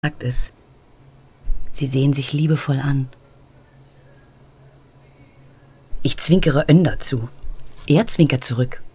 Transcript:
sagt es. Sie sehen sich liebevoll an. Ich zwinkere Önder zu. Er zwinkert zurück.